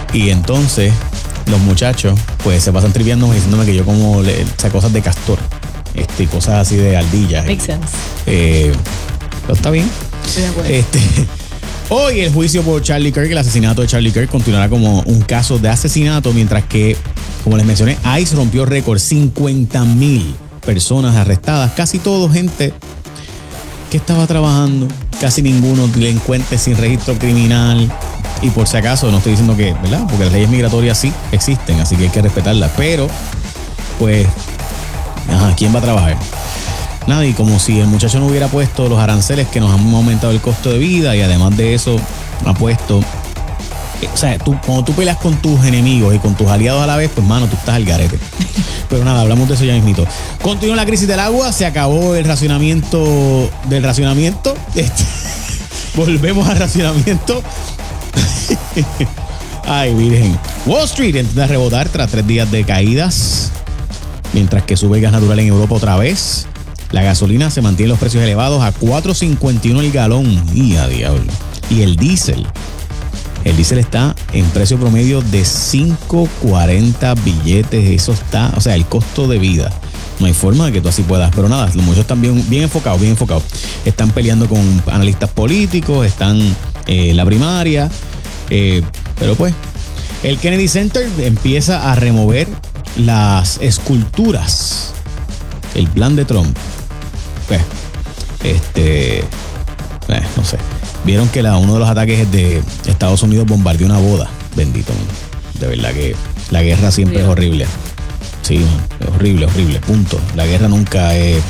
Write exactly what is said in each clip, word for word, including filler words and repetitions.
Y entonces los muchachos pues se pasan triviándome diciéndome que yo como le, o sea, cosas de castor, este, cosas así de ardillas. Makes sense. Eh, pero está bien. Estoy de acuerdo. Este, hoy el juicio por Charlie Kirk, el asesinato de Charlie Kirk, continuará como un caso de asesinato, mientras que, como les mencioné, ICE rompió récord, cincuenta mil personas arrestadas, casi todo gente que estaba trabajando, casi ninguno delincuente sin registro criminal. Y por si acaso, no estoy diciendo que, ¿verdad? Porque las leyes migratorias sí existen, así que hay que respetarlas. Pero, pues, ajá, ¿quién va a trabajar? Nada, y como si el muchacho no hubiera puesto los aranceles que nos han aumentado el costo de vida, y además de eso, ha puesto... O sea, tú, cuando tú peleas con tus enemigos y con tus aliados a la vez, pues, mano, tú estás al garete. Pero nada, hablamos de eso ya mismito. Continúa la crisis del agua, se acabó el racionamiento del racionamiento. Este, volvemos al racionamiento. Ay, virgen. Wall Street intenta rebotar tras tres días de caídas, mientras que sube el gas natural en Europa otra vez. La gasolina se mantiene los precios elevados a cuatro cincuenta y uno el galón. Y a diablo. Y el diésel. El diésel está en precio promedio de cinco cuarenta billetes. Eso está, o sea, el costo de vida. No hay forma de que tú así puedas. Pero nada, los muchachos están bien, bien enfocados, bien enfocados. Están peleando con analistas políticos, están en eh, la primaria. Eh, pero pues, el Kennedy Center empieza a remover las esculturas. El plan de Trump. Pues, este, eh, no sé. Vieron que la, uno de los ataques de Estados Unidos bombardeó una boda. Bendito. De verdad que la guerra siempre Bien. es horrible. Sí, es horrible, horrible. Punto. La guerra nunca es...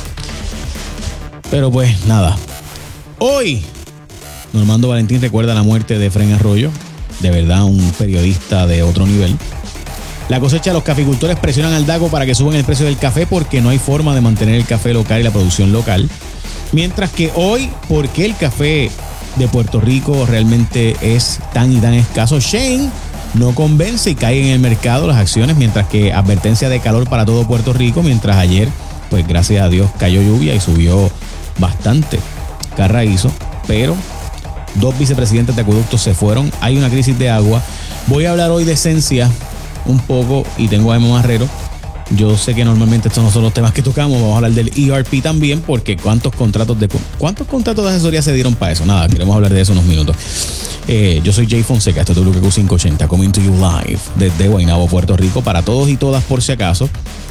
Pero pues, nada. Hoy, Normando Valentín recuerda la muerte de Efraín Arroyo. De verdad, un periodista de otro nivel. La cosecha, los caficultores presionan al DACO para que suban el precio del café porque no hay forma de mantener el café local y la producción local. Mientras que hoy, ¿por qué el café de Puerto Rico realmente es tan y tan escaso? Shane no convence y cae en el mercado las acciones, mientras que advertencia de calor para todo Puerto Rico, mientras ayer, pues gracias a Dios, cayó lluvia y subió bastante Carraízo, pero dos vicepresidentes de acueductos se fueron. Hay una crisis de agua. Voy a hablar hoy de esencia un poco y tengo a Emo Marrero. Yo sé que normalmente estos no son los temas que tocamos. Vamos a hablar del E R P también, porque cuántos contratos de cuántos contratos de asesoría se dieron para eso. Nada, queremos hablar de eso unos minutos. Eh, yo soy Jay Fonseca, esto es W K Q quinientos ochenta, coming to you live desde Guaynabo, Puerto Rico, para todos y todas por si acaso.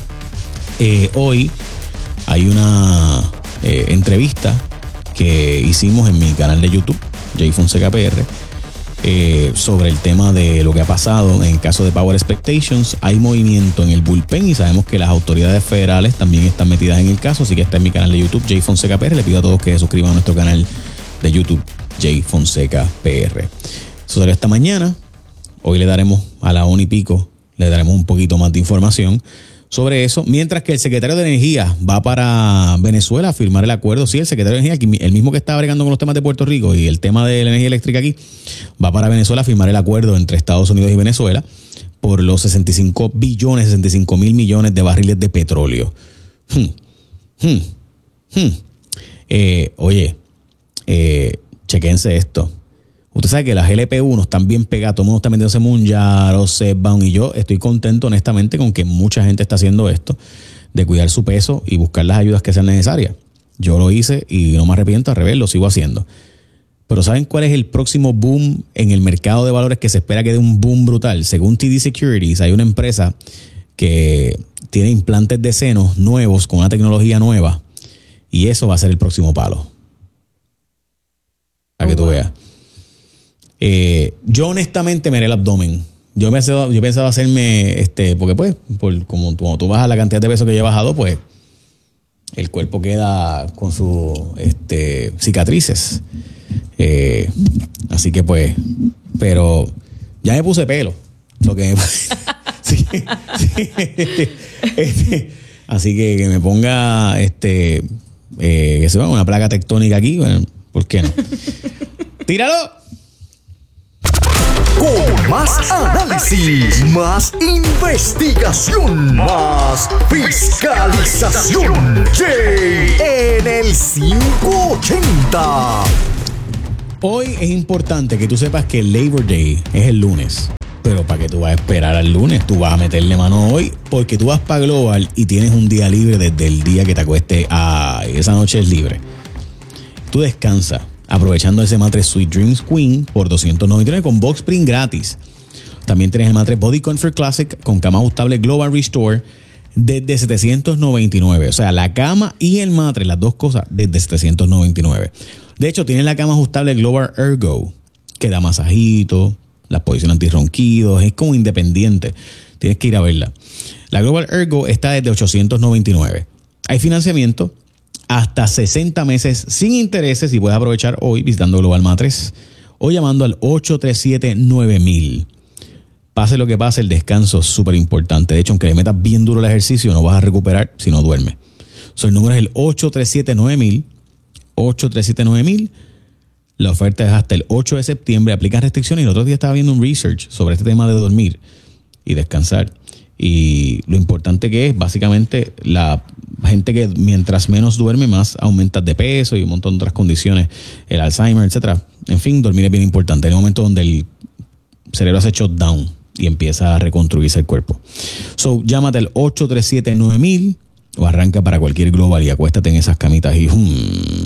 Eh, hoy hay una eh, entrevista que hicimos en mi canal de YouTube, Jay Fonseca P R. Eh, sobre el tema de lo que ha pasado en el caso de Power Expectations. Hay movimiento en el bullpen y sabemos que las autoridades federales también están metidas en el caso, así que está en mi canal de YouTube, Jay Fonseca P R. Le pido a todos que se suscriban a nuestro canal de YouTube, Jay Fonseca P R. Eso salió esta mañana. Hoy le daremos a la una y pico, le daremos un poquito más de información sobre eso, mientras que el secretario de Energía va para Venezuela a firmar el acuerdo. Sí, el secretario de Energía, el mismo que está bregando con los temas de Puerto Rico y el tema de la energía eléctrica aquí, va para Venezuela a firmar el acuerdo entre Estados Unidos y Venezuela por los sesenta y cinco billones, sesenta y cinco mil millones de barriles de petróleo. Hmm. Hmm. Hmm. Eh, oye, eh, chequense esto. Usted sabe que las L P uno están bien pegadas, todo el mundo está metiéndose Munjaro, Setbound, y yo estoy contento honestamente con que mucha gente está haciendo esto, de cuidar su peso y buscar las ayudas que sean necesarias. Yo lo hice y no me arrepiento, al revés, lo sigo haciendo. Pero ¿saben cuál es el próximo boom en el mercado de valores que se espera que dé un boom brutal? Según T D Securities, hay una empresa que tiene implantes de senos nuevos con una tecnología nueva y eso va a ser el próximo palo. Para que tú veas. Eh, yo honestamente me haré el abdomen. Yo pensaba, yo pensaba hacerme, este, porque pues, por, como tú, tú bajas la cantidad de peso que yo he bajado, pues el cuerpo queda con sus este, cicatrices. Eh, así que pues, pero ya me puse pelo. Lo que me, sí, sí, este, así que que me ponga este, eh, que se va una placa tectónica aquí, bueno, ¿por qué no? ¡Tíralo! Con más análisis, más investigación, más fiscalización. Jay en el quinientos ochenta. Hoy es importante que tú sepas que Labor Day es el lunes, Pero ¿para qué tú vas a esperar al lunes? Tú vas a meterle mano hoy porque tú vas para Global y tienes un día libre desde el día que te acuestes. Ah, esa noche es libre. Tú descansas aprovechando ese matres Sweet Dreams Queen por doscientos noventa y nueve con box spring gratis. También tienes el matres Body Comfort Classic con cama ajustable Global Restore desde setecientos noventa y nueve. O sea, la cama y el matres, las dos cosas, desde setecientos noventa y nueve. De hecho, tienes la cama ajustable Global Ergo que da masajito, las posiciones antirronquidos, es como independiente. Tienes que ir a verla. La Global Ergo está desde ochocientos noventa y nueve. Hay financiamiento hasta sesenta meses sin intereses y puedes aprovechar hoy visitando Global Matres o llamando al ocho tres siete nueve mil. Pase lo que pase, el descanso es súper importante. De hecho, aunque le metas bien duro el ejercicio, no vas a recuperar si no duermes. So, el número es el ocho tres siete nueve mil. ocho tres siete nueve mil. La oferta es hasta el ocho de septiembre. Aplica restricciones. Y el otro día estaba viendo un research sobre este tema de dormir y descansar. Y lo importante que es, básicamente, la gente que mientras menos duerme, más aumentas de peso y un montón de otras condiciones, el Alzheimer, etcétera. En fin, dormir es bien importante. En el momento donde el cerebro hace shutdown y empieza a reconstruirse el cuerpo. So, llámate al ocho tres siete nueve mil o arranca para cualquier Global y acuéstate en esas camitas y hmm,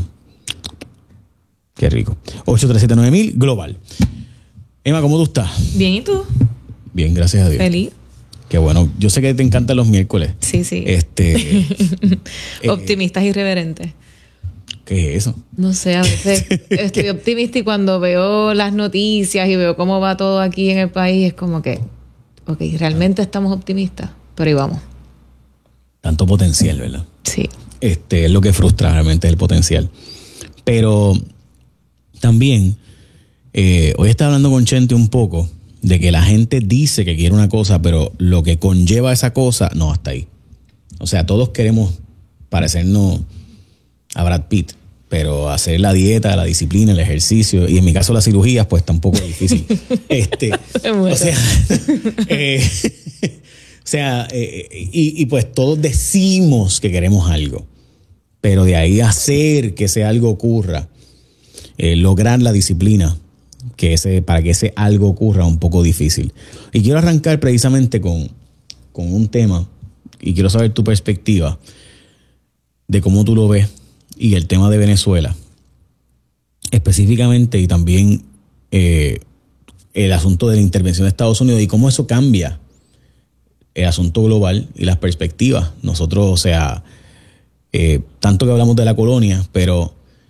qué rico. ocho tres siete nueve mil Global. Emma, ¿cómo tú estás? Bien, ¿y tú? Bien, gracias a Dios. Feliz. Qué bueno. Yo sé que te encantan los miércoles. Sí, sí. Este, Optimistas eh, irreverentes. ¿Qué es eso? No sé, a veces estoy optimista y cuando veo las noticias y veo cómo va todo aquí en el país, es como que, ok, realmente estamos optimistas, pero ahí vamos. Tanto potencial, ¿verdad? Sí. Este es lo que frustra realmente el potencial. Pero también, eh, hoy estaba hablando con Chente un poco de que la gente dice que quiere una cosa, pero lo que conlleva esa cosa, no, hasta ahí. O sea, todos queremos parecernos a Brad Pitt, pero hacer la dieta, la disciplina, el ejercicio, y en mi caso las cirugías, pues tampoco es difícil. este, bueno. O sea, eh, o sea eh, y, y pues todos decimos que queremos algo, pero de ahí a hacer que ese algo ocurra, eh, lograr la disciplina, que ese, para que ese algo ocurra, un poco difícil. Y quiero arrancar precisamente con, con un tema, y quiero saber tu perspectiva de cómo tú lo ves, y el tema de Venezuela, específicamente, y también eh, el asunto de la intervención de Estados Unidos y cómo eso cambia el asunto global y las perspectivas. Nosotros, o sea, eh, tanto que hablamos de la colonia, pero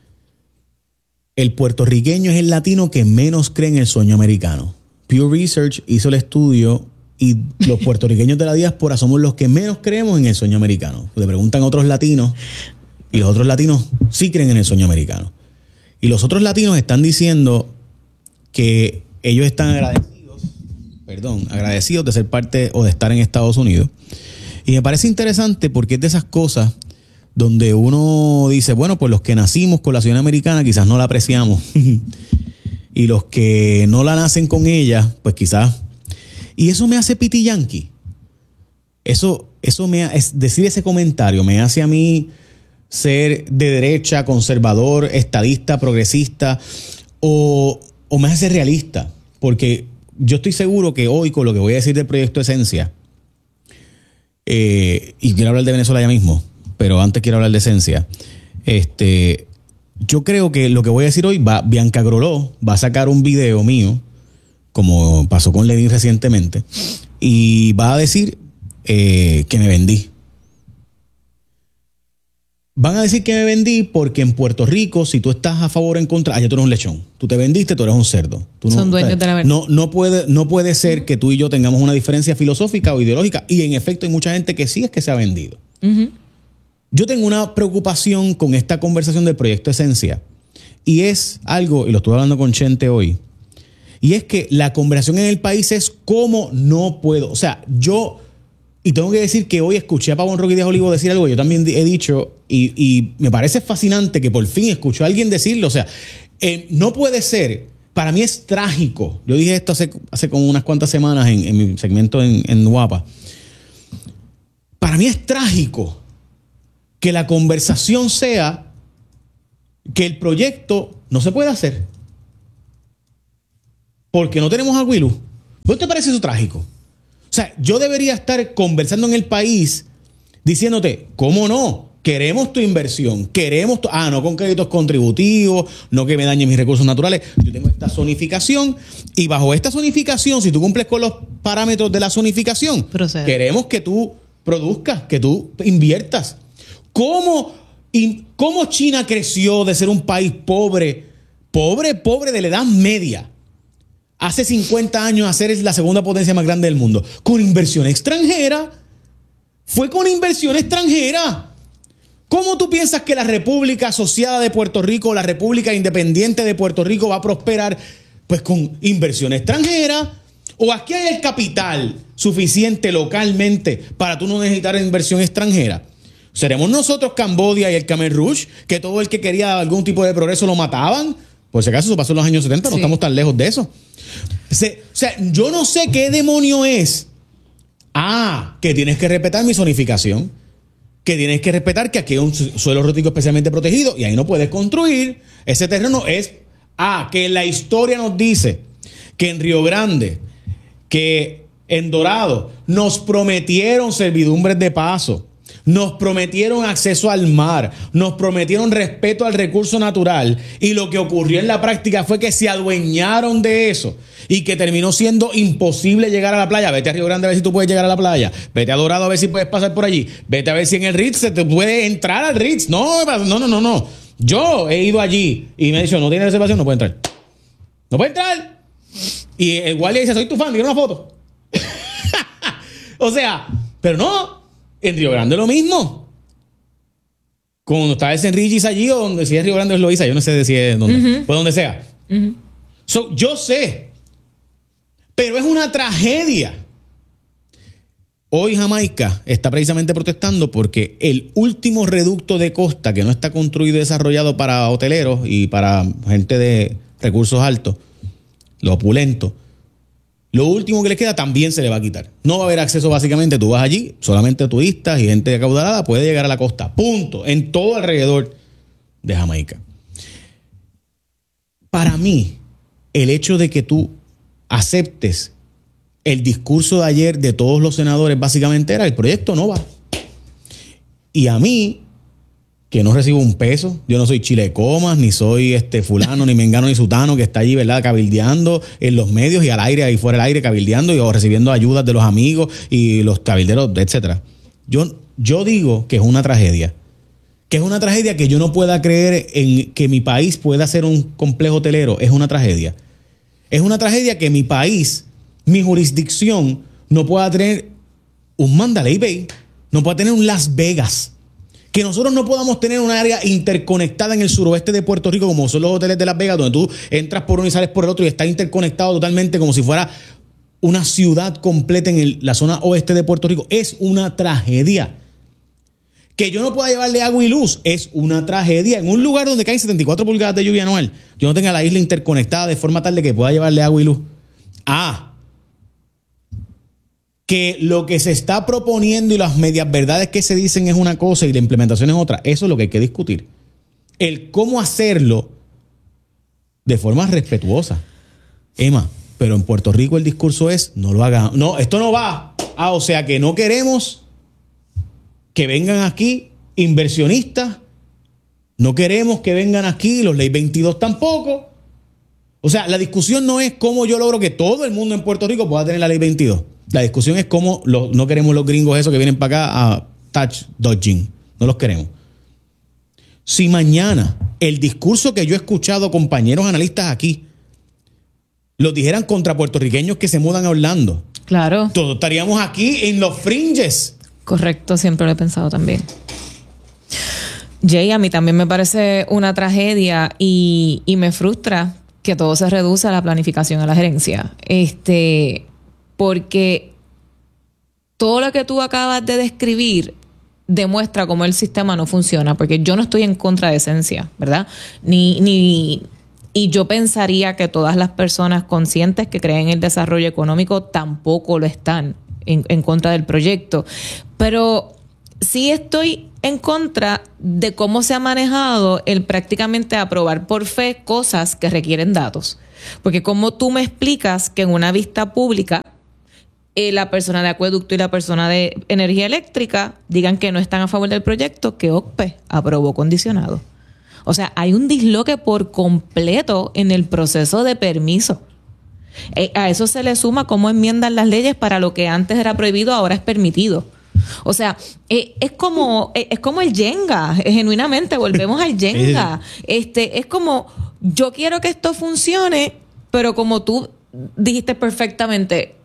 el puertorriqueño es el latino que menos cree en el sueño americano. Pew Research hizo el estudio y los puertorriqueños de la diáspora somos los que menos creemos en el sueño americano. Le preguntan a otros latinos y los otros latinos sí creen en el sueño americano. Y los otros latinos están diciendo que ellos están agradecidos, perdón, agradecidos de ser parte o de estar en Estados Unidos. Y me parece interesante porque es de esas cosas donde uno dice, bueno, pues los que nacimos con la ciudadanía americana quizás no la apreciamos. Y los que no la nacen con ella, pues quizás. Y eso me hace piti yankee. Eso, eso me es decir ese comentario me hace a mí ser de derecha, conservador, estadista, progresista, o, o me hace ser realista. Porque yo estoy seguro que hoy, con lo que voy a decir del proyecto Esencia, eh, y quiero hablar de Venezuela ya mismo, pero antes quiero hablar de Esencia, este, yo creo que lo que voy a decir hoy, va, Bianca Groló va a sacar un video mío, como pasó con Lenin recientemente, y va a decir eh, que me vendí. Van a decir que me vendí porque en Puerto Rico, si tú estás a favor o en contra, allá tú eres un lechón. Tú te vendiste, tú eres un cerdo. Tú no, Son dueños o sea, de la verdad. No, no, puede, no puede ser que tú y yo tengamos una diferencia filosófica o ideológica. Y en efecto hay mucha gente que sí es que se ha vendido. Uh-huh. Yo tengo una preocupación con esta conversación del proyecto Esencia. Y es algo, y lo estuve hablando con Chente hoy, y es que la conversación en el país es cómo no puedo. O sea, yo... Y tengo que decir que hoy escuché a Pavón Roque Díaz Olivo decir algo que yo también he dicho y, y me parece fascinante que por fin escuchó a alguien decirlo. O sea, eh, no puede ser, para mí es trágico. Yo dije esto hace, hace como unas cuantas semanas en, en mi segmento en, en Guapa. Para mí es trágico que la conversación sea que el proyecto no se puede hacer. Porque no tenemos a Aguilú. ¿No te parece eso trágico? O sea, yo debería estar conversando en el país diciéndote, ¿cómo no? Queremos tu inversión, queremos tu... Ah, no con créditos contributivos, no que me dañen mis recursos naturales. Yo tengo esta zonificación y bajo esta zonificación, si tú cumples con los parámetros de la zonificación, Procede. Queremos que tú produzcas, que tú inviertas. ¿Cómo, ¿Cómo China creció de ser un país pobre, pobre, pobre de la edad media, hace cincuenta años a ser la segunda potencia más grande del mundo? Con inversión extranjera. Fue con inversión extranjera. ¿Cómo tú piensas que la República Asociada de Puerto Rico, la República Independiente de Puerto Rico va a prosperar? Pues con inversión extranjera. ¿O aquí hay el capital suficiente localmente para tú no necesitar inversión extranjera? ¿Seremos nosotros Cambodia y el Khmer Rouge, que todo el que quería algún tipo de progreso lo mataban? Por si acaso eso pasó en los años setenta, sí. No estamos tan lejos de eso. Se, o sea, yo no sé qué demonio es. Ah, que tienes que respetar mi zonificación. Que tienes que respetar que aquí hay un suelo rústico especialmente protegido y ahí no puedes construir. Ese terreno es... Ah, que la historia nos dice que en Río Grande, que en Dorado, nos prometieron servidumbres de paso, nos prometieron acceso al mar, nos prometieron respeto al recurso natural y lo que ocurrió en la práctica fue que se adueñaron de eso y que terminó siendo imposible llegar a la playa. Vete a Río Grande a ver si tú puedes llegar a la playa, vete a Dorado a ver si puedes pasar por allí, vete a ver si en el Ritz se te puede entrar al Ritz. No, no, no, no, no. Yo he ido allí y me he dicho, no tiene reservación, no puede entrar. No puede entrar. Y el guardia dice, soy tu fan, dile una foto. O sea, pero no, en Río Grande lo mismo. Cuando está el Saint Regis allí, o donde si es Río Grande es Loíza, yo no sé si es donde, uh-huh. Pues donde sea. Uh-huh. So, yo sé, pero es una tragedia. Hoy Jamaica está precisamente protestando porque el último reducto de costa que no está construido y desarrollado para hoteleros y para gente de recursos altos, lo opulento, lo último que les queda también se le va a quitar. No va a haber acceso básicamente, tú vas allí, solamente turistas y gente acaudalada puede llegar a la costa, punto, en todo alrededor de Jamaica. Para mí, el hecho de que tú aceptes el discurso de ayer de todos los senadores básicamente era: el proyecto no va. Y a mí, que no recibo un peso, yo no soy chilecomas, ni soy este fulano, ni mengano, ni sutano, que está allí, ¿verdad?, cabildeando en los medios y al aire, y fuera del aire, cabildeando y o recibiendo ayudas de los amigos y los cabilderos, etcétera. Yo, yo digo que es una tragedia. Que es una tragedia que yo no pueda creer en que mi país pueda ser un complejo hotelero. Es una tragedia. Es una tragedia que mi país, mi jurisdicción, no pueda tener un Mandalay Bay, no pueda tener un Las Vegas, que nosotros no podamos tener un área interconectada en el suroeste de Puerto Rico como son los hoteles de Las Vegas, donde tú entras por uno y sales por el otro y está interconectado totalmente como si fuera una ciudad completa en el, la zona oeste de Puerto Rico. Es una tragedia. Que yo no pueda llevarle agua y luz es una tragedia. En un lugar donde caen setenta y cuatro pulgadas de lluvia anual, yo no tenga la isla interconectada de forma tal de que pueda llevarle agua y luz. Ah, que lo que se está proponiendo y las medias verdades que se dicen es una cosa y la implementación es otra. Eso es lo que hay que discutir. El cómo hacerlo de forma respetuosa. Emma, pero en Puerto Rico el discurso es: no lo hagan. No, esto no va. Ah, o sea que no queremos que vengan aquí inversionistas. No queremos que vengan aquí los Ley veintidós tampoco. O sea, la discusión no es cómo yo logro que todo el mundo en Puerto Rico pueda tener la Ley veintidós. La discusión es cómo lo, no queremos los gringos esos que vienen para acá a touch dodging. No los queremos. Si mañana el discurso que yo he escuchado compañeros analistas aquí lo dijeran contra puertorriqueños que se mudan a Orlando, claro, todos estaríamos aquí en los fringes. Correcto, siempre lo he pensado también. Jay, a mí también me parece una tragedia y, y me frustra que todo se reduce a la planificación, a la gerencia. Este, porque todo lo que tú acabas de describir demuestra cómo el sistema no funciona, porque yo no estoy en contra de esencia, ¿verdad? Ni, ni, y yo pensaría que todas las personas conscientes que creen en el desarrollo económico tampoco lo están en, en contra del proyecto. Pero sí estoy en contra de cómo se ha manejado el prácticamente aprobar por fe cosas que requieren datos. Porque como tú me explicas que en una vista pública eh, la persona de acueducto y la persona de energía eléctrica digan que no están a favor del proyecto que O C P E aprobó condicionado. O sea, hay un disloque por completo en el proceso de permiso. Eh, a eso se le suma cómo enmiendan las leyes para lo que antes era prohibido, ahora es permitido. O sea, eh, es como eh, es como el Jenga, eh, genuinamente, volvemos al Jenga. Este, es como, yo quiero que esto funcione, pero como tú dijiste perfectamente,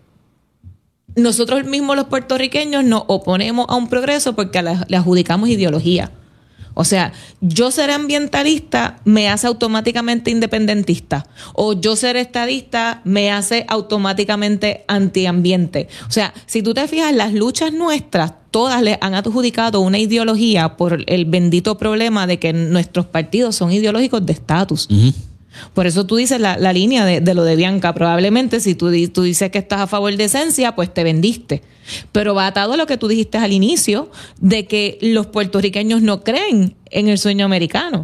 nosotros mismos los puertorriqueños nos oponemos a un progreso porque le, le adjudicamos ideología. O sea, yo ser ambientalista me hace automáticamente independentista. O yo ser estadista me hace automáticamente antiambiente. O sea, si tú te fijas, las luchas nuestras, todas le han adjudicado una ideología por el bendito problema de que nuestros partidos son ideológicos de estatus. Uh-huh. Por eso tú dices la, la línea de, de lo de Bianca. Probablemente si tú, tú dices que estás a favor de esencia, pues te vendiste. Pero va atado a lo que tú dijiste al inicio, de que los puertorriqueños no creen en el sueño americano.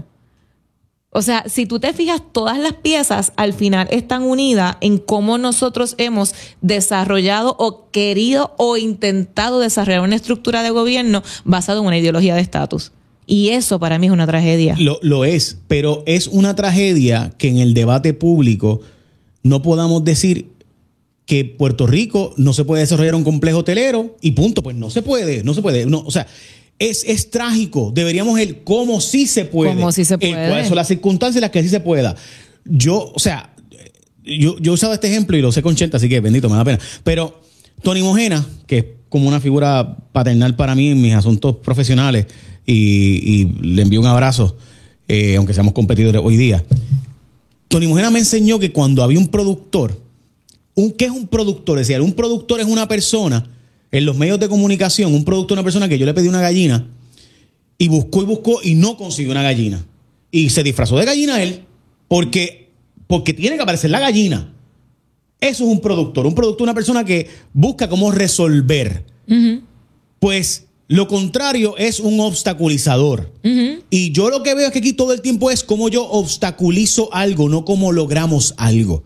O sea, si tú te fijas, todas las piezas al final están unidas en cómo nosotros hemos desarrollado o querido o intentado desarrollar una estructura de gobierno basada en una ideología de estatus. Y eso para mí es una tragedia. Lo, lo es, pero es una tragedia que en el debate público no podamos decir que Puerto Rico no se puede desarrollar un complejo hotelero y punto. Pues no se puede, no se puede. No, o sea, es, es trágico. Deberíamos el cómo sí se puede. Cómo sí se puede. El, cuáles son las circunstancias en las que sí se pueda. Yo, o sea, yo, yo he usado este ejemplo y lo sé con Chenta, así que bendito, me da pena. Pero Tony Mojena, que es como una figura paternal para mí en mis asuntos profesionales, y, y le envío un abrazo, eh, aunque seamos competidores hoy día. Tony Mojena me enseñó que cuando había un productor, un, ¿qué es un productor? Es decir, un productor es una persona, en los medios de comunicación, un productor es una persona que yo le pedí una gallina y buscó y buscó y no consiguió una gallina. Y se disfrazó de gallina él porque, porque tiene que aparecer la gallina. Eso es un productor. Un productor es una persona que busca cómo resolver. Uh-huh. Pues lo contrario es un obstaculizador. Uh-huh. Y yo lo que veo es que aquí todo el tiempo es cómo yo obstaculizo algo, no cómo logramos algo.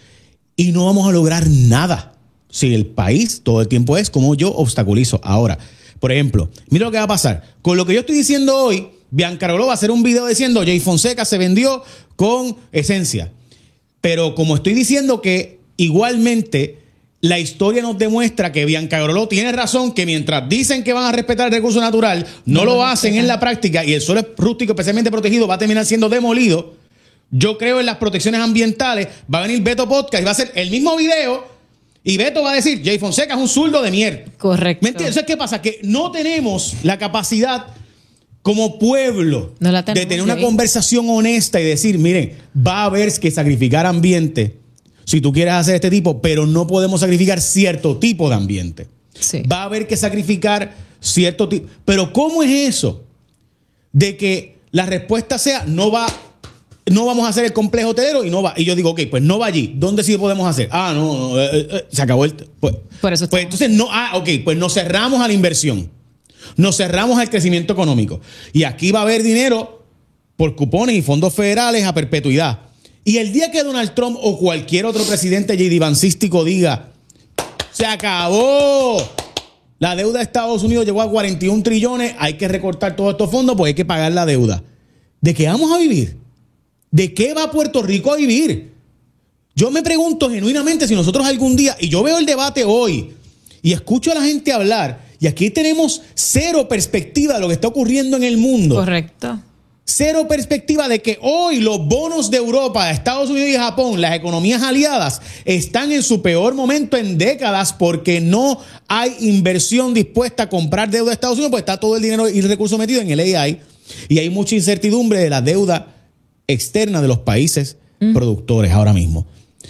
Y no vamos a lograr nada si el país todo el tiempo es cómo yo obstaculizo. Ahora, por ejemplo, mira lo que va a pasar. Con lo que yo estoy diciendo hoy, Bianca Arregló va a hacer un video diciendo Jay Fonseca se vendió con esencia. Pero como estoy diciendo que igualmente la historia nos demuestra que Bianca Arregló tiene razón, que mientras dicen que van a respetar el recurso natural, no, no lo hacen en la práctica y el suelo rústico especialmente protegido va a terminar siendo demolido. Yo creo en las protecciones ambientales. Va a venir Beto Podcast y va a hacer el mismo video y Beto va a decir Jay Fonseca es un zurdo de mierda. Correcto. ¿Me entiendes? Entonces, ¿qué pasa? Que no tenemos la capacidad como pueblo no la tenemos, de tener una Jay. conversación honesta y decir, miren, va a haber que sacrificar ambiente si tú quieres hacer este tipo, pero no podemos sacrificar cierto tipo de ambiente. Sí. Va a haber que sacrificar cierto tipo. Pero ¿cómo es eso? De que la respuesta sea, no va, no vamos a hacer el complejo hotelero y no va. Y yo digo, ok, pues no va allí. ¿Dónde sí podemos hacer? Ah, no, no eh, eh, se acabó el... Pues, Por eso pues entonces no, ah, ok, pues nos cerramos a la inversión. Nos cerramos al crecimiento económico. Y aquí va a haber dinero por cupones y fondos federales a perpetuidad. Y el día que Donald Trump o cualquier otro presidente jedivancístico diga, se acabó, la deuda de Estados Unidos llegó a cuarenta y un trillones, hay que recortar todos estos fondos porque hay que pagar la deuda. ¿De qué vamos a vivir? ¿De qué va Puerto Rico a vivir? Yo me pregunto genuinamente si nosotros algún día, y yo veo el debate hoy y escucho a la gente hablar, y aquí tenemos cero perspectiva de lo que está ocurriendo en el mundo. Correcto. Cero perspectiva de que hoy los bonos de Europa, Estados Unidos y Japón, las economías aliadas, están en su peor momento en décadas porque no hay inversión dispuesta a comprar deuda de Estados Unidos, porque está todo el dinero y el recurso metido en el A I y hay mucha incertidumbre de la deuda externa de los países mm. productores ahora mismo.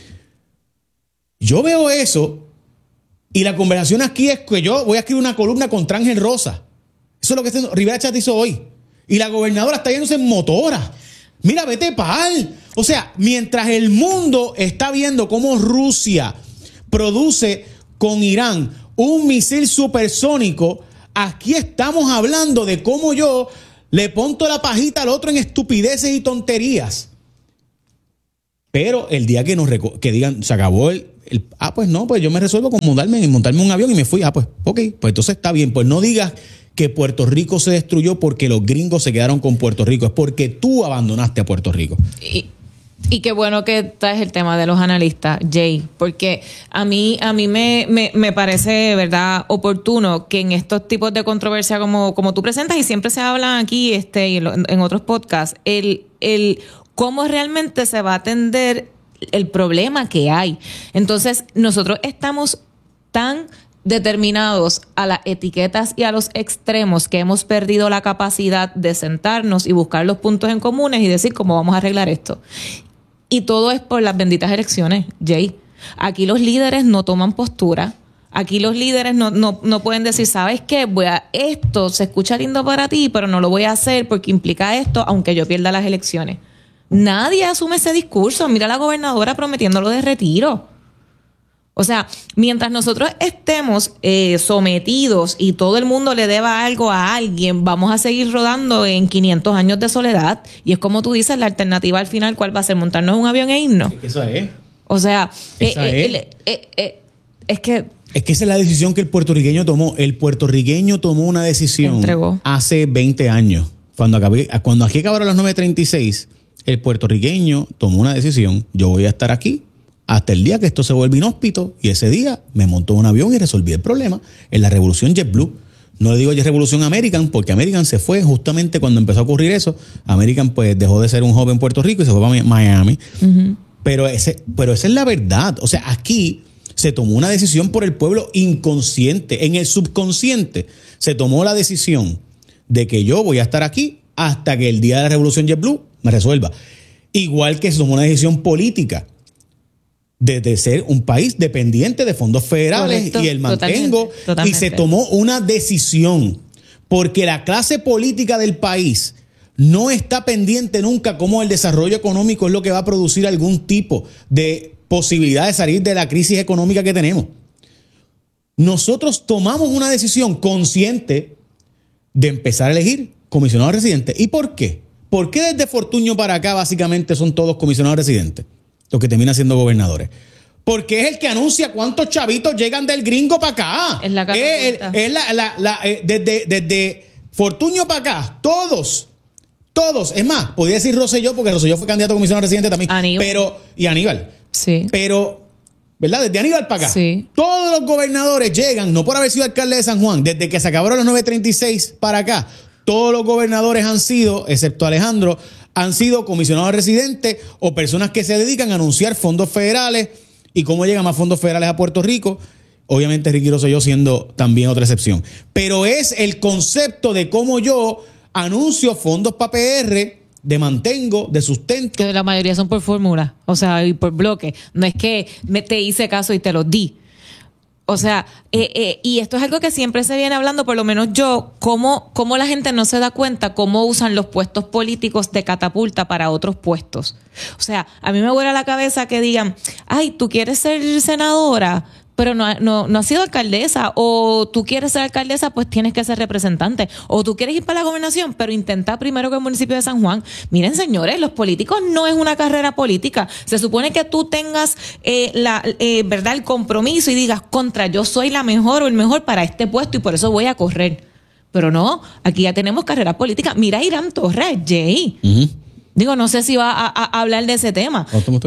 Yo veo eso y la conversación aquí es que yo voy a escribir una columna contra Ángel Rosa. Eso es lo que Rivera Chat hizo hoy. Y la gobernadora está yéndose en motora. Mira, vete pa'l. O sea, mientras el mundo está viendo cómo Rusia produce con Irán un misil supersónico, aquí estamos hablando de cómo yo le pongo la pajita al otro en estupideces y tonterías. Pero el día que nos reco- que digan, se acabó el, el... Ah, pues no, pues yo me resuelvo con montarme, montarme en un avión y me fui. Ah, pues ok, pues entonces está bien. Pues no digas que Puerto Rico se destruyó porque los gringos se quedaron con Puerto Rico. Es porque tú abandonaste a Puerto Rico. Y, y qué bueno que traes el tema de los analistas, Jay, porque a mí, a mí me, me, me parece, ¿verdad?, oportuno que en estos tipos de controversia como, como tú presentas, y siempre se hablan aquí este, y en, en otros podcasts, el, el cómo realmente se va a atender el problema que hay. Entonces, nosotros estamos tan determinados a las etiquetas y a los extremos que hemos perdido la capacidad de sentarnos y buscar los puntos en comunes y decir cómo vamos a arreglar esto. Y todo es por las benditas elecciones, Jay. Aquí los líderes no toman postura. Aquí los líderes no, no, no pueden decir, ¿sabes qué? Voy a, esto se escucha lindo para ti, pero no lo voy a hacer porque implica esto, aunque yo pierda las elecciones. Nadie asume ese discurso. Mira a la gobernadora prometiéndolo de retiro. O sea, mientras nosotros estemos eh, sometidos y todo el mundo le deba algo a alguien, vamos a seguir rodando en quinientos años de soledad. Y es como tú dices, la alternativa al final, ¿cuál va a ser? ¿Montarnos en un avión e irnos? Eso es. O sea, Esa eh, es. eh, eh, eh, es que... Es que esa es la decisión que el puertorriqueño tomó. El puertorriqueño tomó una decisión Entregó. hace veinte años. Cuando, acabé, cuando aquí acabaron las nueve treinta y seis, el puertorriqueño tomó una decisión. Yo voy a estar aquí hasta el día que esto se vuelva inhóspito, y ese día me montó en un avión y resolví el problema en la revolución JetBlue. No le digo ya revolución American, porque American se fue justamente cuando empezó a ocurrir eso. American pues dejó de ser un hub en Puerto Rico y se fue para Miami. Uh-huh. Pero, ese, pero esa es la verdad. O sea, aquí se tomó una decisión por el pueblo inconsciente. En el subconsciente se tomó la decisión de que yo voy a estar aquí hasta que el día de la revolución JetBlue me resuelva. Igual que se tomó una decisión política de, de ser un país dependiente de fondos federales. Correcto, y el mantengo. Totalmente, totalmente. Y se tomó una decisión porque la clase política del país no está pendiente nunca cómo el desarrollo económico es lo que va a producir algún tipo de posibilidad de salir de la crisis económica que tenemos. Nosotros tomamos una decisión consciente de empezar a elegir comisionados residentes. ¿Y por qué? ¿Por qué desde Fortuño para acá básicamente son todos comisionados residentes los que terminan siendo gobernadores? Porque es el que anuncia cuántos chavitos llegan del gringo para acá. Es la es, es la, la, la, eh, desde, desde Fortuño para acá, todos, todos. Es más, podría decir Rosselló, porque Rosselló fue candidato a comisionado residente también. Aníbal. Pero, y Aníbal. Sí. Pero, ¿verdad? Desde Aníbal para acá. Sí. Todos los gobernadores llegan, no por haber sido alcalde de San Juan, desde que se acabaron los nueve treinta y seis para acá. Todos los gobernadores han sido, excepto Alejandro, han sido comisionados residentes o personas que se dedican a anunciar fondos federales y cómo llegan más fondos federales a Puerto Rico. Obviamente Ricky Rosselló siendo también otra excepción. Pero es el concepto de cómo yo anuncio fondos para P R, de mantengo, de sustento. Que la mayoría son por fórmula, o sea, y por bloque. No es que me te hice caso y te los di. O sea, eh, eh, y esto es algo que siempre se viene hablando, por lo menos yo, cómo, cómo la gente no se da cuenta cómo usan los puestos políticos de catapulta para otros puestos. O sea, a mí me vuela la cabeza que digan, ay, tú quieres ser senadora, pero no, no, no has sido alcaldesa, o tú quieres ser alcaldesa, pues tienes que ser representante, o tú quieres ir para la gobernación, pero intenta primero que el municipio de San Juan. Miren, señores, los políticos no es una carrera política. Se supone que tú tengas eh, la eh, verdad el compromiso y digas, contra, yo soy la mejor o el mejor para este puesto y por eso voy a correr. Pero no, aquí ya tenemos carrera política. Mira a Irán Torres, Jay. Uh-huh. Digo, no sé si va a, a, a hablar de ese tema,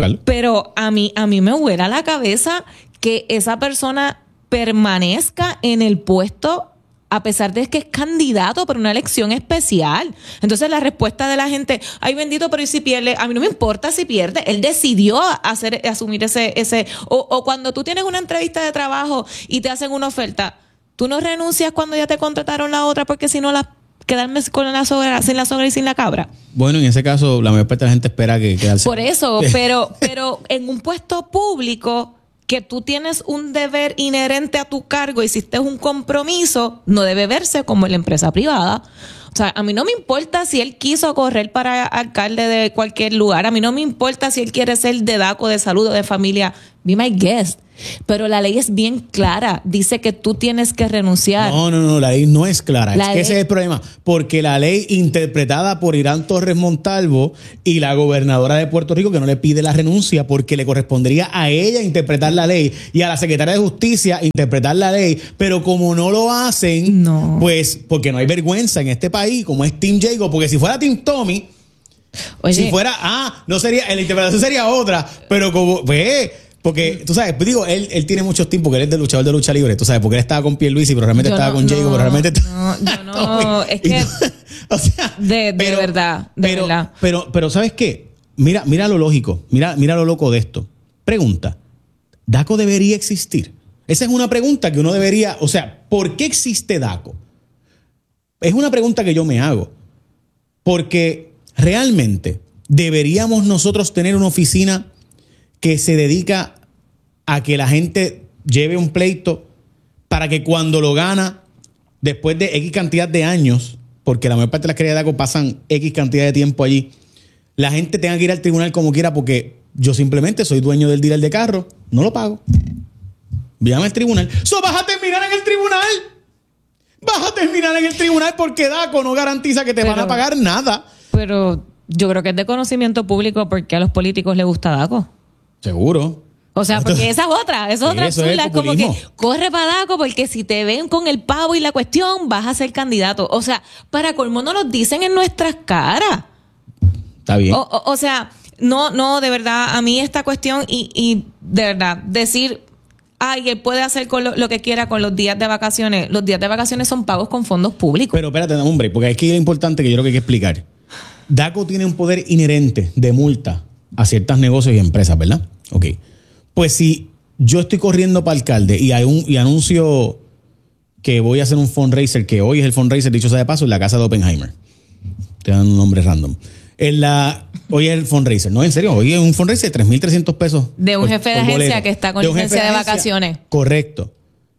pero a mí, a mí me vuela la cabeza que esa persona permanezca en el puesto a pesar de que es candidato para una elección especial. Entonces la respuesta de la gente, ay bendito, pero ¿y si pierde? A mí no me importa si pierde. Él decidió hacer, asumir ese... ese o, o cuando tú tienes una entrevista de trabajo y te hacen una oferta, tú no renuncias cuando ya te contrataron la otra porque si no la... quedarme con la sogra, sin la sogra y sin la cabra. Bueno, en ese caso, la mayor parte de la gente espera que quedarse. Por eso, pero, pero en un puesto público que tú tienes un deber inherente a tu cargo, hiciste un compromiso, no debe verse como en la empresa privada. O O sea, a mí no me importa si él quiso correr para alcalde de cualquier lugar. A mí no me importa si él quiere ser de DACO, de salud o de familia. Be my guest. Pero la ley es bien clara. Dice que tú tienes que renunciar. No, no, no. La ley no es clara. La es que ley... ese es el problema. Porque la ley interpretada por Irán Torres Montalvo y la gobernadora de Puerto Rico, que no le pide la renuncia porque le correspondería a ella interpretar la ley y a la secretaria de Justicia interpretar la ley. Pero como no lo hacen, no. pues porque no hay vergüenza en este país, como es Team Jacob. Porque si fuera Team Tommy, Oye. si fuera, ah, no sería, la interpretación sería otra. Pero como, pues... Porque, tú sabes, digo, él, él tiene muchos tiempos, porque él es de luchador de lucha libre, tú sabes, porque él estaba con Pierluisi, pero realmente yo estaba no, con Jacob, no, pero realmente estaba... No, yo no, es que... o sea, de, de pero, verdad, de pero, verdad. Pero, pero, ¿sabes qué? Mira, mira lo lógico, mira, mira lo loco de esto. Pregunta, ¿DACO debería existir? Esa es una pregunta que uno debería, o sea, ¿por qué existe DACO? Es una pregunta que yo me hago. Porque realmente deberíamos nosotros tener una oficina que se dedica a que la gente lleve un pleito para que cuando lo gana, después de X cantidad de años, porque la mayor parte de las querellas de DACO pasan X cantidad de tiempo allí, la gente tenga que ir al tribunal como quiera porque yo simplemente soy dueño del dealer de carro, no lo pago. Llama al tribunal. ¡So vas a terminar en el tribunal! Vas a terminar en el tribunal porque DACO no garantiza que te pero, van a pagar nada. Pero yo creo que es de conocimiento público porque a los políticos les gusta DACO. Seguro. O sea, porque esa es otra, esa es otra Eso es chula. el Es como populismo. que corre para DACO porque si te ven con el pavo y la cuestión, vas a ser candidato. O sea, para colmo no nos dicen en nuestras caras. Está bien. O, o, o sea, no, no, de verdad, a mí esta cuestión y, y de verdad, decir, ay, él puede hacer con lo, lo que quiera con los días de vacaciones. Los días de vacaciones son pagos con fondos públicos. Pero espérate, hombre, porque aquí es importante que yo creo que hay que explicar. DACO tiene un poder inherente de multa a ciertos negocios y empresas, ¿verdad? Ok. Pues si yo estoy corriendo para alcalde y, hay un, y anuncio que voy a hacer un fundraiser, que hoy es el fundraiser, dicho sea de paso, en la casa de Oppenheimer. Te dan un nombre random. En la, hoy es el fundraiser. No, en serio, hoy es un fundraiser de tres mil trescientos pesos. De un por, jefe de por agencia boleto. que está con De un licencia jefe de agencia. vacaciones. Correcto.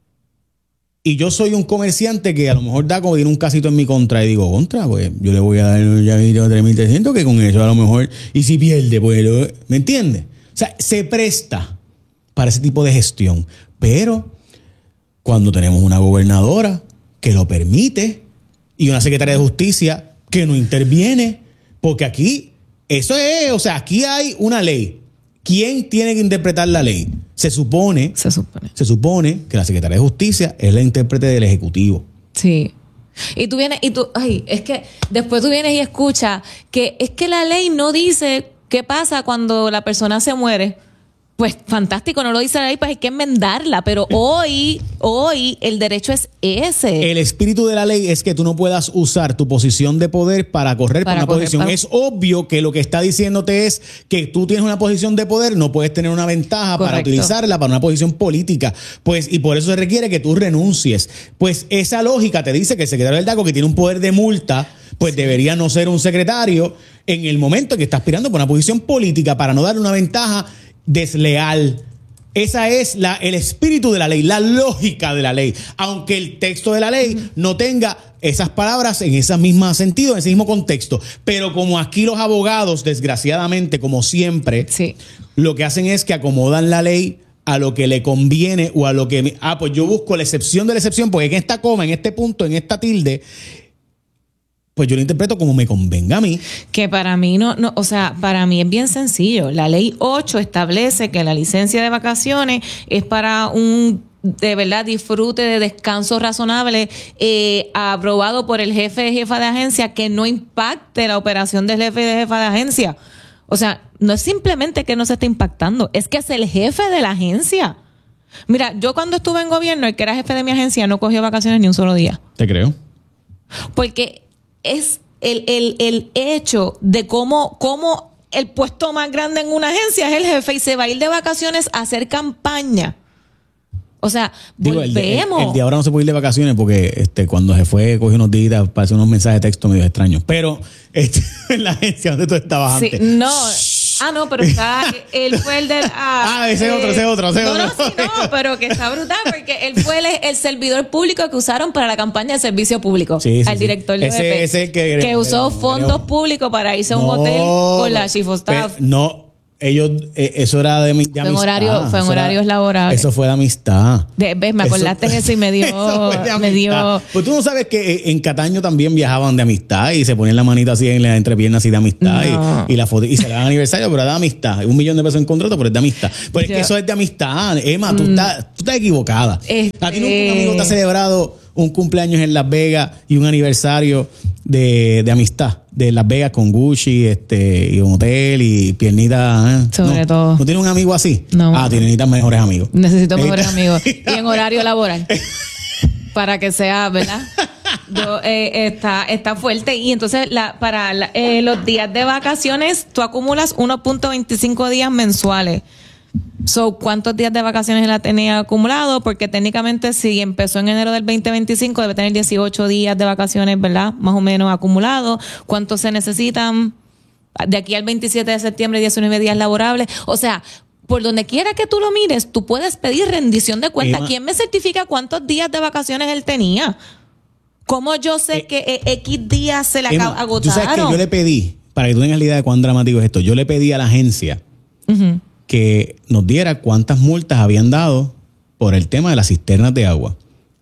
Y yo soy un comerciante que a lo mejor DACO tiene un casito en mi contra y digo, contra, pues yo le voy a dar ya tres mil trescientos que con eso a lo mejor, y si pierde, pues, lo, ¿me entiendes? O sea, se presta para ese tipo de gestión. Pero cuando tenemos una gobernadora que lo permite y una secretaria de justicia que no interviene, porque aquí, eso es, o sea, aquí hay una ley. ¿Quién tiene que interpretar la ley? Se supone, Se supone. se supone que la secretaria de justicia es la intérprete del Ejecutivo. Sí. Y tú vienes, y tú, ay, es que después tú vienes y escuchas que es que la ley no dice qué pasa cuando la persona se muere. Pues fantástico, no lo dice la ley, pues hay que enmendarla. Pero hoy, hoy el derecho es ese. El espíritu de la ley es que tú no puedas usar tu posición de poder para correr Para por una correr posición. para- Es obvio que lo que está diciéndote es que tú tienes una posición de poder, no puedes tener una ventaja para Correcto. utilizarla para una posición política. Pues, y por eso se requiere que tú renuncies. Pues esa lógica te dice que el secretario del DACO, que tiene un poder de multa, pues debería no ser un secretario en el momento en que está aspirando por una posición política para no darle una ventaja desleal. Esa es la, el espíritu de la ley, la lógica de la ley. Aunque el texto de la ley no tenga esas palabras en ese mismo sentido, en ese mismo contexto. Pero como aquí los abogados, desgraciadamente, como siempre, Sí. lo que hacen es que acomodan la ley a lo que le conviene o a lo que... Ah, pues yo busco la excepción de la excepción, porque en esta coma, en este punto, en esta tilde, pues yo lo interpreto como me convenga a mí. Que para mí no, no, o sea, para mí es bien sencillo. La ley ocho establece que la licencia de vacaciones es para un de verdad disfrute de descanso razonable eh, aprobado por el jefe de jefa de agencia que no impacte la operación del jefe de jefa de agencia. O sea, no es simplemente que no se esté impactando, es que es el jefe de la agencia. Mira, yo cuando estuve en gobierno, el que era jefe de mi agencia no cogió vacaciones ni un solo día. Te creo. Porque es el, el, el hecho de cómo, cómo el puesto más grande en una agencia es el jefe y se va a ir de vacaciones a hacer campaña. O sea, Digo, el, de, el, volvemos. el de ahora no se puede ir de vacaciones porque este, cuando se fue, cogió unos días, parece unos mensajes de texto medio extraños. Pero este, en la agencia donde tú estabas Sí, antes. no. Ah, no, pero está, él fue el del... Ah, ah ese es eh, otro, ese es otro, ese es no, otro. No, sí, no, pero que está brutal porque él fue el, el servidor público que usaron para la campaña de servicio público. Sí, sí, al director sí. de ese, O E P. Ese que, que usó no, fondos no, públicos para irse a un no, hotel con la chief of staff. No, ellos, eh, eso era de, de fue amistad. En horario, fue en horarios era, laborales. Eso fue de amistad. De, ¿Ves? Me acordaste eso, eso y me dio... me dio... Pues tú no sabes que en Cataño también viajaban de amistad y se ponían la manita así en la entrepierna así de amistad no. y, y la foto y se le dan aniversario, pero era de amistad. Un millón de pesos en contrato, pero es de amistad. Pero Yo, es que eso es de amistad. Emma, tú, mm. estás, tú estás equivocada. Este... A ti nunca un amigo te ha celebrado un cumpleaños en Las Vegas y un aniversario de, de amistad de Las Vegas con Gucci, este, y un hotel y piernita. ¿eh? Sobre no, todo. ¿No tienes un amigo así? No. Ah, tienes necesitas mejores amigos. Necesito mejores amigos. Y en horario laboral. Para que sea, ¿verdad? Yo, eh, está, está fuerte. Y entonces, la, para la, eh, los días de vacaciones, tú acumulas uno punto veinticinco días mensuales. So, ¿cuántos días de vacaciones él tenía acumulado? Porque técnicamente si empezó en enero del veinte veinticinco debe tener dieciocho días de vacaciones, ¿verdad? Más o menos acumulados. ¿Cuántos se necesitan? De aquí al veintisiete de septiembre, diecinueve días laborables. O sea, por donde quiera que tú lo mires, tú puedes pedir rendición de cuenta. Emma, ¿quién me certifica cuántos días de vacaciones él tenía? ¿Cómo yo sé eh, que eh, X días se le Emma, agotaron? Tú sabes que yo le pedí, para que tú tengas la idea de cuán dramático es esto, yo le pedí a la agencia uh-huh. que nos diera cuántas multas habían dado por el tema de las cisternas de agua.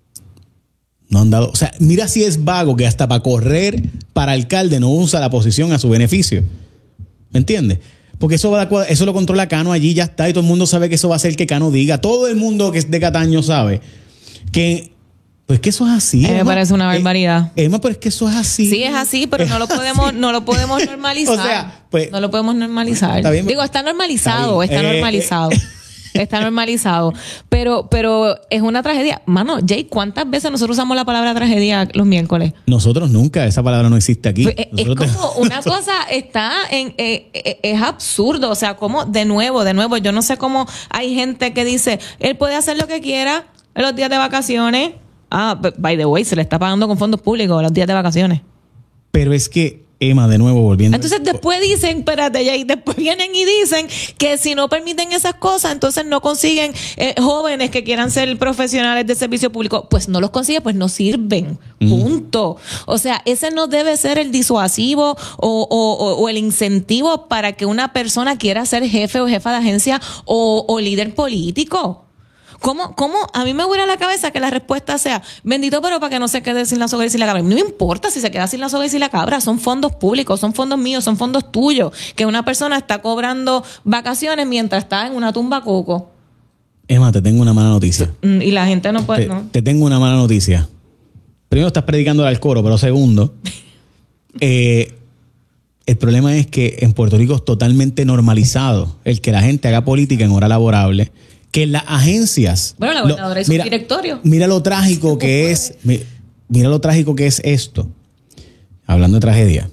No han dado, o sea, mira si es vago que hasta para correr para alcalde no usa la posición a su beneficio. ¿Me entiendes? Porque eso, va a, eso lo controla Cano allí, ya está, y todo el mundo sabe que eso va a hacer que Cano diga. Todo el mundo que es de Cataño sabe que, pues que eso es así. Eh, me parece una barbaridad. Eh, Emma, pero es que eso es así. Sí, es así, pero es no lo podemos, así. no lo podemos normalizar. O sea, pues, no lo podemos normalizar. Está bien, Digo, está normalizado, está, está eh, normalizado. Eh, Está normalizado. Pero, pero es una tragedia. Mano, Jay, ¿cuántas veces nosotros usamos la palabra tragedia los miércoles? Nosotros nunca. Esa palabra no existe aquí. Pues es como te... una cosa está en... Eh, eh, es absurdo. O sea, como de nuevo, de nuevo, yo no sé cómo hay gente que dice, él puede hacer lo que quiera en los días de vacaciones. Ah, by the way, se le está pagando con fondos públicos los días de vacaciones. Pero es que Emma, de nuevo, volviendo. Entonces después dicen, espérate, ya, y después vienen y dicen que si no permiten esas cosas, entonces no consiguen eh, jóvenes que quieran ser profesionales de servicio público. Pues no los consiguen, pues no sirven. Mm. Punto. O sea, ese no debe ser el disuasivo o, o, o, o el incentivo para que una persona quiera ser jefe o jefa de agencia o, o líder político. ¿Cómo, ¿Cómo? A mí me huele a la cabeza que la respuesta sea, bendito, pero para que no se quede sin la soga y sin la cabra. No me importa si se queda sin la soga y sin la cabra. Son fondos públicos, son fondos míos, son fondos tuyos. Que una persona está cobrando vacaciones mientras está en una tumba coco. Emma, te tengo una mala noticia. Y la gente no puede... Te, ¿no? te tengo una mala noticia. Primero, estás predicando al coro, pero segundo, eh, el problema es que en Puerto Rico es totalmente normalizado el que la gente haga política en hora laborable. Que las agencias... Bueno, la gobernadora hizo un directorio. Mira lo trágico que es... Mira lo trágico que es esto. Hablando de tragedia.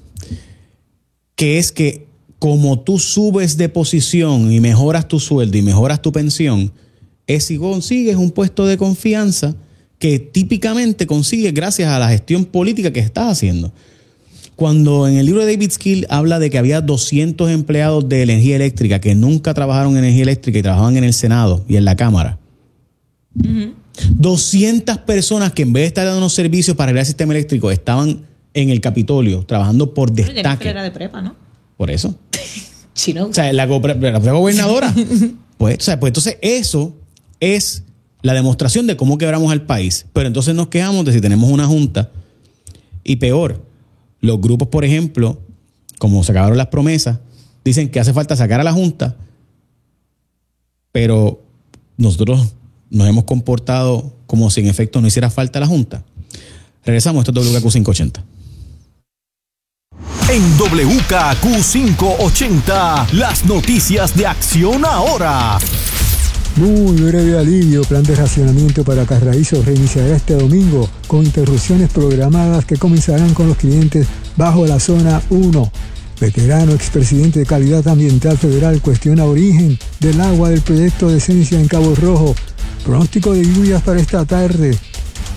Que es que como tú subes de posición y mejoras tu sueldo y mejoras tu pensión, es si consigues un puesto de confianza que típicamente consigues gracias a la gestión política que estás haciendo. Cuando en el libro de David Skill habla de que había doscientos empleados de energía eléctrica que nunca trabajaron en energía eléctrica y trabajaban en el Senado y en la Cámara. Uh-huh. doscientas personas que en vez de estar dando unos servicios para arreglar el sistema eléctrico estaban en el Capitolio trabajando por destaque. Era de prepa, ¿no? Por eso. Chino. O sea, la, la, la gobernadora. pues, o sea, pues entonces eso es la demostración de cómo quebramos al país. Pero entonces nos quejamos de si tenemos una junta y peor. Los grupos, por ejemplo, como se acabaron las promesas, dicen que hace falta sacar a la Junta, pero nosotros nos hemos comportado como si en efecto no hiciera falta la Junta. Regresamos, esto es W K Q quinientos ochenta. En W K Q quinientos ochenta, las noticias de Acción Ahora. Muy breve alivio, plan de racionamiento para Carraízo reiniciará este domingo con interrupciones programadas que comenzarán con los clientes bajo la zona uno. Veterano expresidente de Calidad Ambiental Federal cuestiona origen del agua del proyecto de Cencia en Cabo Rojo. Pronóstico de lluvias para esta tarde.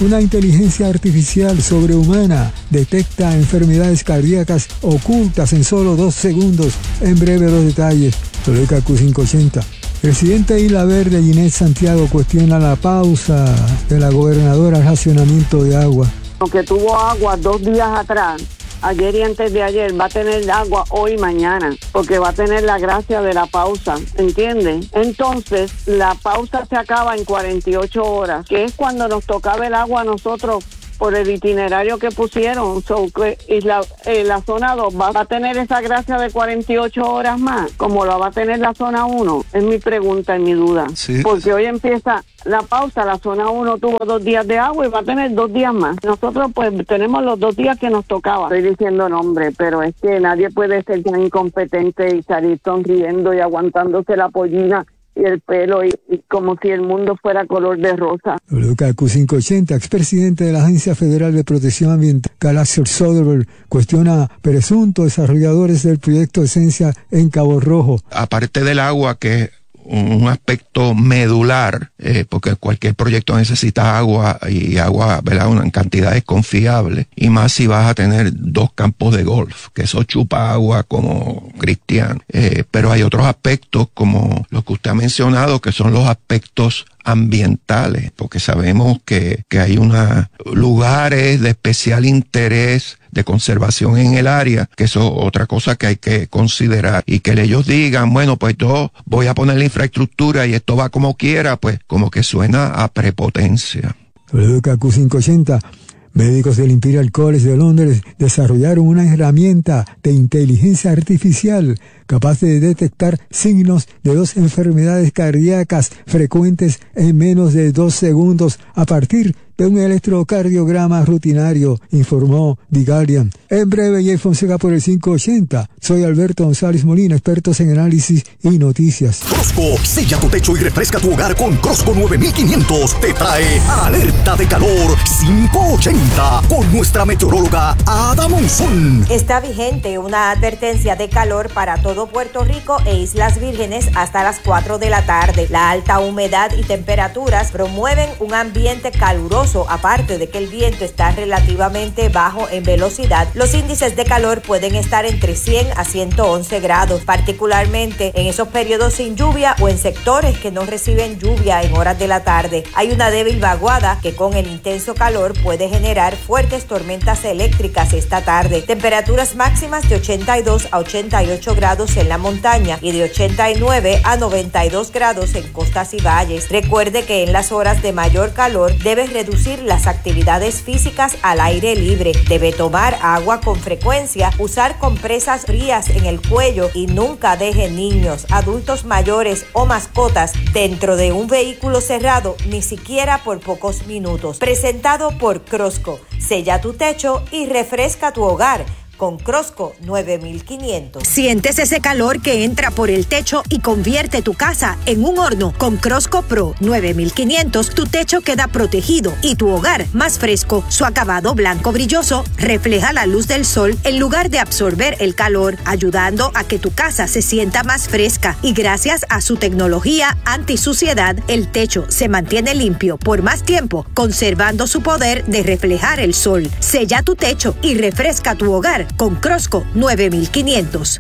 Una inteligencia artificial sobrehumana detecta enfermedades cardíacas ocultas en solo dos segundos. En breve los detalles. W K Q quinientos ochenta. Presidente de Isla Verde, Ginette Santiago, cuestiona la pausa de la gobernadora al racionamiento de agua. Aunque tuvo agua dos días atrás, ayer y antes de ayer, va a tener agua hoy y mañana, porque va a tener la gracia de la pausa, ¿entiendes? Entonces, la pausa se acaba en cuarenta y ocho horas, que es cuando nos tocaba el agua a nosotros por el itinerario que pusieron. So, que, y la, eh, la zona dos va, va a tener esa gracia de cuarenta y ocho horas más, como lo va a tener la zona uno, es mi pregunta y mi duda. Sí. Porque hoy empieza la pausa, la zona uno tuvo dos días de agua y va a tener dos días más. Nosotros pues tenemos los dos días que nos tocaba. Estoy diciendo nombre, pero es que nadie puede ser tan incompetente y salir sonriendo y aguantándose la pollina y el pelo y, y como si el mundo fuera color de rosa. W K Q quinientos ochenta, expresidente de la Agencia Federal de Protección Ambiental, Galaxio Soderberg, cuestiona presuntos desarrolladores del proyecto Esencia en Cabo Rojo. Aparte del agua, que un aspecto medular, eh, porque cualquier proyecto necesita agua y agua, ¿verdad?, en cantidades confiables, y más si vas a tener dos campos de golf, que eso chupa agua como cristiano. Eh, pero hay otros aspectos como los que usted ha mencionado, que son los aspectos ambientales, porque sabemos que, que hay unos lugares de especial interés de conservación en el área, que eso es otra cosa que hay que considerar, y que ellos digan, bueno, pues yo voy a poner la infraestructura y esto va como quiera, pues como que suena a prepotencia. W K Q quinientos ochenta. Médicos del Imperial College de Londres desarrollaron una herramienta de inteligencia artificial capaz de detectar signos de dos enfermedades cardíacas frecuentes en menos de dos segundos a partir de un electrocardiograma rutinario, informó The Guardian. En breve, Jay Fonseca por el quinientos ochenta. Soy Alberto González Molina, expertos en análisis y noticias. Crosco, sella tu techo y refresca tu hogar con Crosco nueve mil quinientos. Te trae alerta de calor quinientos ochenta con nuestra meteoróloga Ada Monzón. Está vigente una advertencia de calor para todo Puerto Rico e Islas Vírgenes hasta las cuatro de la tarde. La alta humedad y temperaturas promueven un ambiente caluroso, aparte de que el viento está relativamente bajo en velocidad. Los índices de calor pueden estar entre cien a ciento once grados, particularmente en esos periodos sin lluvia o en sectores que no reciben lluvia en horas de la tarde. Hay una débil vaguada que con el intenso calor puede generar fuertes tormentas eléctricas esta tarde. Temperaturas máximas de ochenta y dos a ochenta y ocho grados en la montaña y de ochenta y nueve a noventa y dos grados en costas y valles. Recuerde que en las horas de mayor calor debe reducir las actividades físicas al aire libre. Debe tomar agua con frecuencia, usar compresas frías en el cuello y nunca deje niños, adultos mayores o mascotas dentro de un vehículo cerrado, ni siquiera por pocos minutos. Presentado por Crosco. Sella tu techo y refresca tu hogar con Crosco nueve mil quinientos. Sientes ese calor que entra por el techo y convierte tu casa en un horno. Con Crosco Pro nueve mil quinientos, tu techo queda protegido y tu hogar más fresco. Su acabado blanco brilloso refleja la luz del sol en lugar de absorber el calor, ayudando a que tu casa se sienta más fresca. Y gracias a su tecnología antisuciedad, el techo se mantiene limpio por más tiempo, conservando su poder de reflejar el sol. Sella tu techo y refresca tu hogar con Crosco nueve mil quinientos.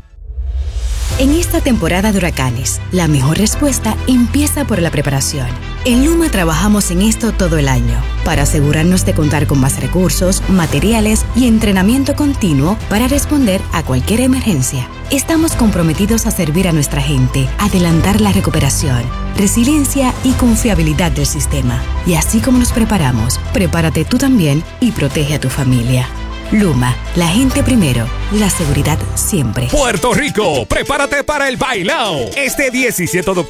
En esta temporada de huracanes, la mejor respuesta empieza por la preparación. En Luma trabajamos en esto todo el año, para asegurarnos de contar con más recursos, materiales y entrenamiento continuo para responder a cualquier emergencia. Estamos comprometidos a servir a nuestra gente, adelantar la recuperación, resiliencia y confiabilidad del sistema. Y así como nos preparamos, prepárate tú también y protege a tu familia. Luma, la gente primero, la seguridad siempre. Puerto Rico, prepárate para el bailao. Este diecisiete de octubre